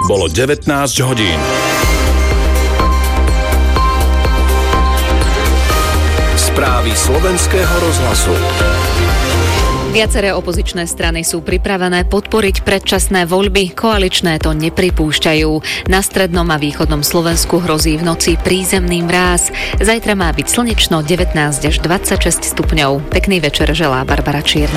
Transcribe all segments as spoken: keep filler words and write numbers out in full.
Bolo devätnásť hodín. Správy slovenského rozhlasu. Viaceré opozičné strany sú pripravené podporiť predčasné voľby, koaličné to nepripúšťajú. Na strednom a východnom Slovensku hrozí v noci prízemný mráz. Zajtra má byť slnečno devätnásť až dvadsaťšesť stupňov. Pekný večer želá Barbara Čierna.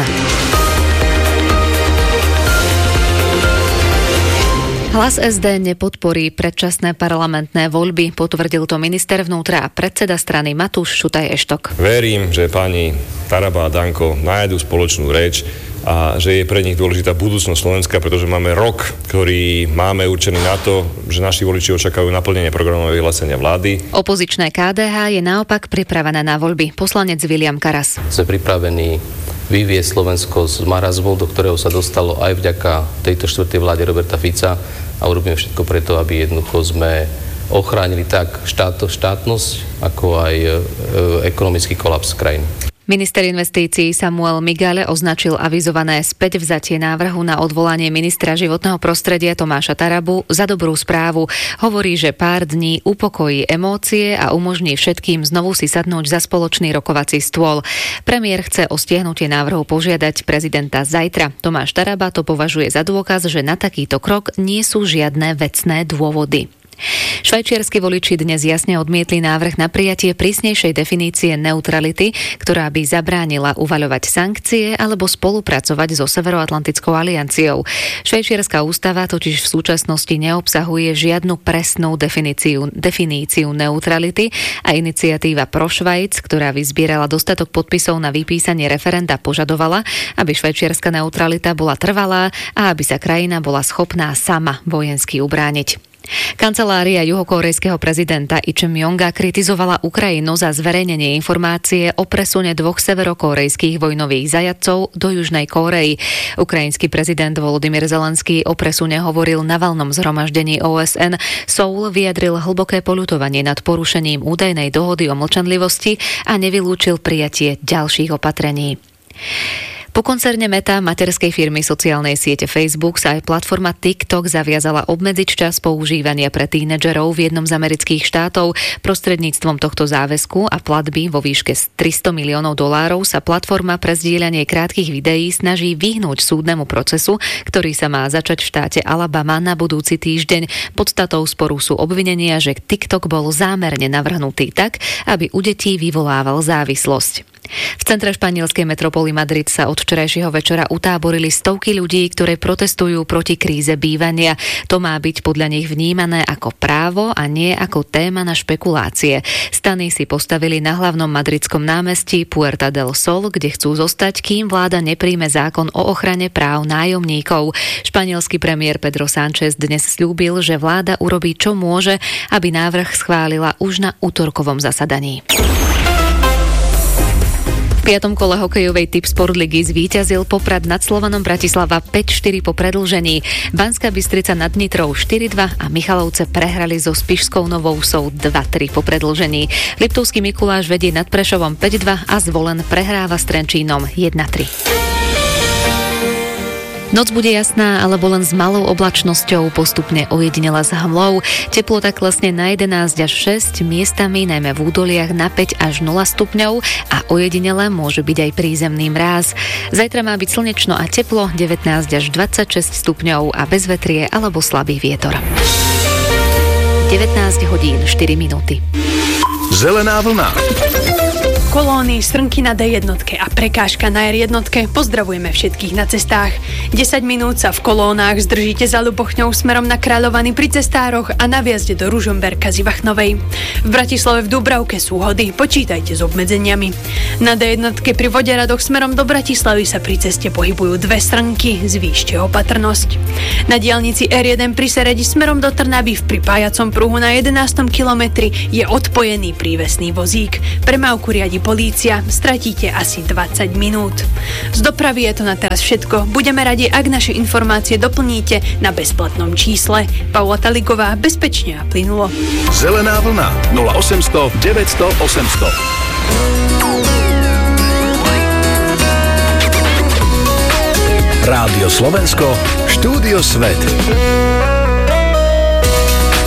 Hlas es dé nepodporí predčasné parlamentné voľby, potvrdil to minister vnútra a predseda strany Matúš Šutaj Eštok. Verím, že pani Taraba a Danko nájdu spoločnú reč a že je pre nich dôležitá budúcnosť Slovenska, pretože máme rok, ktorý máme určený na to, že naši voliči očakajú naplnenie programového vyhlásenia vlády. Opozičné ká dé há je naopak pripravené na voľby. Poslanec Viliam Karas. Sme pripravení vyviesť Slovensko z marazmu, do ktorého sa dostalo aj vďaka tejto štvrtej vláde Roberta Fica, a urobíme všetko preto, aby jednoducho sme ochránili tak štát, štátnosť, ako aj e, ekonomický kolaps krajiny. Minister investícií Samuel Migale označil avizované späť vzatie návrhu na odvolanie ministra životného prostredia Tomáša Tarabu za dobrú správu. Hovorí, že pár dní upokojí emócie a umožní všetkým znovu si sadnúť za spoločný rokovací stôl. Premiér chce o stiahnutie návrhu požiadať prezidenta zajtra. Tomáš Taraba to považuje za dôkaz, že na takýto krok nie sú žiadne vecné dôvody. Švajčiarski voliči dnes jasne odmietli návrh na prijatie prísnejšej definície neutrality, ktorá by zabránila uvaľovať sankcie alebo spolupracovať so Severoatlantickou alianciou. Švajčiarska ústava totiž v súčasnosti neobsahuje žiadnu presnú definíciu, definíciu neutrality a iniciatíva Pro Švajc, ktorá vyzbierala dostatok podpisov na vypísanie referenda, požadovala, aby švajčiarska neutralita bola trvalá a aby sa krajina bola schopná sama vojensky ubrániť. Kancelária juhokórejského prezidenta Lee Jae-myunga kritizovala Ukrajinu za zverejnenie informácie o presune dvoch severokórejských vojnových zajatcov do Južnej Kórey. Ukrajinský prezident Volodymyr Zelenský o presune hovoril na valnom zhromaždení ó es en. Soul vyjadril hlboké poľutovanie nad porušením údajnej dohody o mlčanlivosti a nevylúčil prijatie ďalších opatrení. Po koncerne Meta, materskej firmy sociálnej siete Facebook, sa aj platforma TikTok zaviazala obmedziť čas používania pre tínedžerov v jednom z amerických štátov. Prostredníctvom tohto záväzku a platby vo výške tristo miliónov dolárov sa platforma pre zdieľanie krátkych videí snaží vyhnúť súdnemu procesu, ktorý sa má začať v štáte Alabama na budúci týždeň. Podstatou sporu sú obvinenia, že TikTok bol zámerne navrhnutý tak, aby u detí vyvolával závislosť. V centre španielskej metropoly Madrid sa od včerajšieho večera utáborili stovky ľudí, ktoré protestujú proti kríze bývania. To má byť podľa nich vnímané ako právo a nie ako téma na špekulácie. Stany si postavili na hlavnom madridskom námestí Puerta del Sol, kde chcú zostať, kým vláda nepríjme zákon o ochrane práv nájomníkov. Španielský premiér Pedro Sánchez dnes sľúbil, že vláda urobí čo môže, aby návrh schválila už na utorkovom zasadaní. V piatom kole hokejovej Tipsport ligy zvíťazil Poprad nad Slovanom Bratislava päť štyri po predĺžení. Banská Bystrica nad Nitrou štyri dva a Michalovce prehrali so Spišskou Novou Vsou dva tri po predĺžení. Liptovský Mikuláš vedie nad Prešovom päť dva a Zvolen prehráva s Trenčínom jeden tri. Noc bude jasná, alebo len s malou oblačnosťou, postupne ojedinela s hmlou. Teplota klesne na jedenásť až šesť, miestami najmä v údoliach na päť až nula stupňov a ojedinele môže byť aj prízemný mráz. Zajtra má byť slnečno a teplo, devätnásť až dvadsaťšesť stupňov a bez vetrie alebo slabý vietor. devätnásť hodín štyri minúty. Zelená vlna. Kolóny, srnky na dé jednotke a prekážka na er jednotke. Pozdravujeme všetkých na cestách. desať minút sa v kolónach zdržíte za Ľubochňou smerom na Kráľovany pri cestároch a na vjazde do Ružomberka z Ivachnovej. V Bratislave v Dúbravke sú hody, počítajte s obmedzeniami. Na dé jednotke pri Voderadoch smerom do Bratislavy sa pri ceste pohybujú dve srnky, zvýšte opatrnosť. Na diaľnici er jeden pri Seredi smerom do Trnavy v pripájacom pruhu na jedenástom kilometri je odpojený prívesný vozík. Premávku riadi polícia, stratíte asi dvadsať minút. Z dopravy je to na teraz všetko. Budeme radi, ak naše informácie doplníte na bezplatnom čísle. Paula Taligová, bezpečne a plynulo. Zelená vlna nula osemsto deväťsto osemsto. Rádio Slovensko, Štúdio Svet.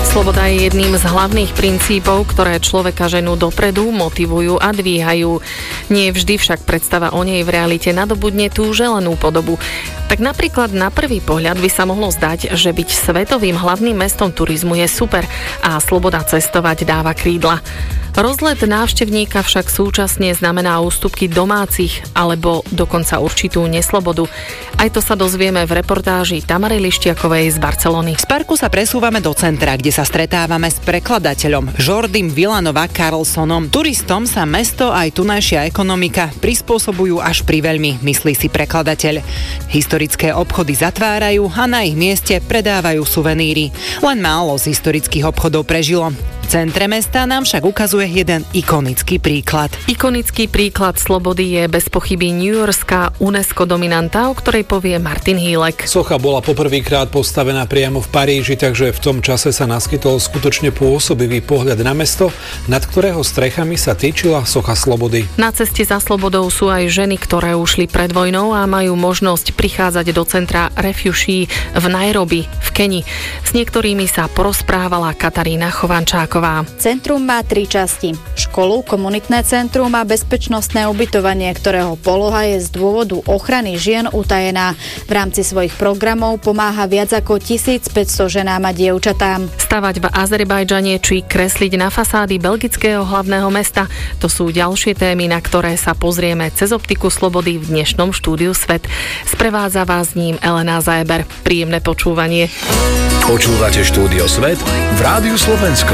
Sloboda je jedným z hlavných princípov, ktoré človeka ženú dopredu, motivujú a dvíhajú. Nie vždy však predstava o nej v realite nadobudne tú želanú podobu. Tak napríklad na prvý pohľad by sa mohlo zdať, že byť svetovým hlavným mestom turizmu je super a sloboda cestovať dáva krídla. Rozlet návštevníka však súčasne znamená ústupky domácich alebo dokonca určitú neslobodu. Aj to sa dozvieme v reportáži Tamary Lištiakovej z Barcelony. Z parku sa presúvame do centra, kde sa stretávame s prekladateľom Jordim Villanova Carlsonom. Turistom sa mesto aj tunajšia ekonomika prispôsobujú až priveľmi, myslí si prekladateľ. Historické obchody zatvárajú a na ich mieste predávajú suveníry. Len málo z historických obchodov prežilo. V centre mesta nám však ukazuje jeden ikonický príklad. Ikonický príklad slobody je bez pochyby newyorská UNESCO dominanta, o ktorej povie Martin Hýlek. Socha bola poprvýkrát postavená priamo v Paríži, takže v tom čase sa naskytol skutočne pôsobivý pohľad na mesto, nad ktorého strechami sa týčila socha slobody. Na ceste za slobodou sú aj ženy, ktoré ušli pred vojnou a majú možnosť prichádzať do centra Refugee v Nairobi v Keni. S niektorými sa porozprávala Katarína Chovančáková. Centrum má tri časti. Školu, komunitné centrum a bezpečnostné ubytovanie, ktorého poloha je z dôvodu ochrany žien utajená. V rámci svojich programov pomáha viac ako tisícpäťsto ženám a dievčatám. Stavať v Azerbajdžane či kresliť na fasády belgického hlavného mesta, to sú ďalšie témy, na ktoré sa pozrieme cez optiku slobody v dnešnom štúdiu Svet. Sprevádza vás ním Elena Zaeber. Príjemné počúvanie. Počúvate štúdio Svet v Rádiu Slovensko.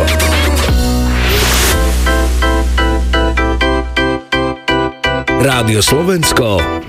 Rádio Slovensko.